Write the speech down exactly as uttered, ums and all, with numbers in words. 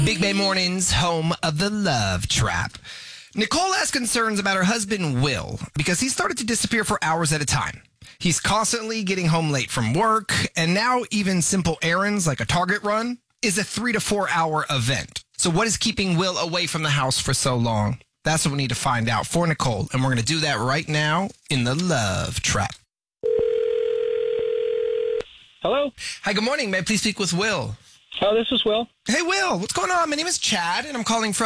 Big Bay Mornings, home of the Love Trap. Nicole has concerns about her husband, Will, because he started to disappear for hours at a time. He's constantly getting home late from work, and now even simple errands like a Target run is a three to four hour event. So what is keeping Will away from the house for so long? That's what we need to find out for Nicole, and we're going to do that right now in the Love Trap. Hello? Hi, good morning. May I please speak with Will? Oh, this is Will. Hey, Will, what's going on? My name is Chad, and I'm calling from